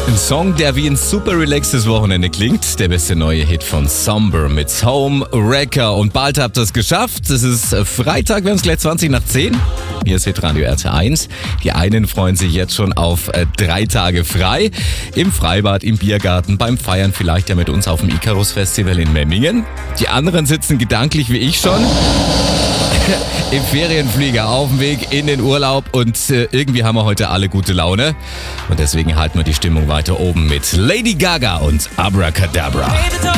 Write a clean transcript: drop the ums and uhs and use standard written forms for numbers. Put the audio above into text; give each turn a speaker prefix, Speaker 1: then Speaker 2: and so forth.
Speaker 1: Ein Song, der wie ein super relaxtes Wochenende klingt. Der beste neue Hit von Somber mit Home Wrecker. Und bald habt ihr es geschafft. Es ist Freitag, wir haben es gleich 20 nach 10. Hier ist Hitradio RT1. Die einen freuen sich jetzt schon auf 3 Tage frei. Im Freibad, im Biergarten, beim Feiern, vielleicht ja mit uns auf dem Icarus Festival in Memmingen. Die anderen sitzen gedanklich wie ich schon im Ferienflieger auf dem Weg in den Urlaub und irgendwie haben wir heute alle gute Laune und deswegen halten wir die Stimmung weiter oben mit Lady Gaga und Abracadabra.